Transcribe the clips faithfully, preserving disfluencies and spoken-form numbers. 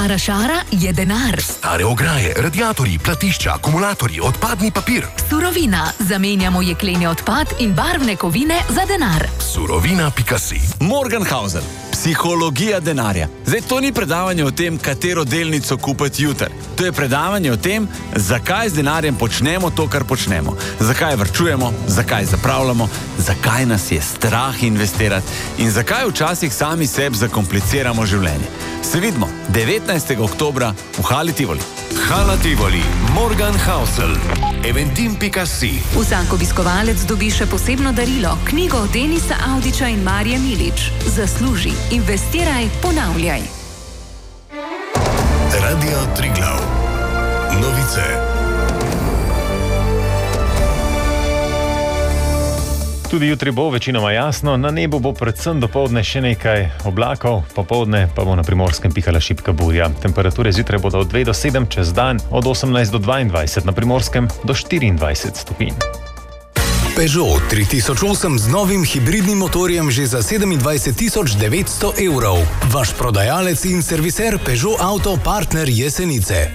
Stara šara je denar. Stare ograje, radiatorji, platišča, akumulatorji, odpadni papir. Surovina. Zamenjamo jekleni odpad in barvne kovine za denar. Surovina pika si. Morgenhausen. Psihologija denarja. Zdaj, to ni predavanje o tem, katero delnico kupiti jutri. To je predavanje o tem, zakaj z denarjem počnemo to, kar počnemo. Zakaj varčujemo, zakaj zapravljamo, zakaj nas je strah investirati in zakaj včasih sami sebi zakompliciramo življenje. Se vidimo devetnajstega oktobra v Hali Tivoli. Hala Tivoli, Morgenhausen, eventim pika si. Vsak obiskovalec dobi še posebno darilo, knjigo Denisa Avdića in Marije Milič. Zasluži, investiraj, ponavljaj. Radio Triglav. Novice. Tudi jutri bo večinoma jasno, na nebu bo predvsem dopoldne še nekaj oblakov, popoldne pa bo na Primorskem pihala šibka burja. Temperature zjutraj bodo od dve do sedem, čez dan od osemnajst do dvaindvajset, na Primorskem do štiriindvajset stopinj. Peugeot tri tisoč osem z novim hibridnim motorjem že za sedemindvajset tisoč devetsto evrov. Vaš prodajalec in serviser Peugeot Auto Partner Jesenice.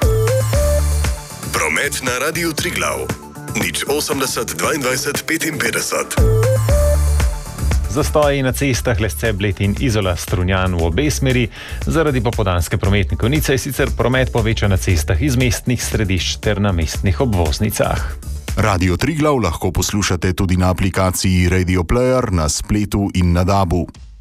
Promet na Radiu Triglav. Nič osemdeset dvaindvajset petinpetdeset. Zastoji na cestah Lesce, Bled in Izola Strunjan v obe smeri. Zaradi popoldanske prometne konice je sicer promet povečan na cestah iz mestnih središč ter na mestnih obvoznicah. Radio Triglav lahko poslušate tudi na aplikaciji Radio Player, na spletu in na dabu.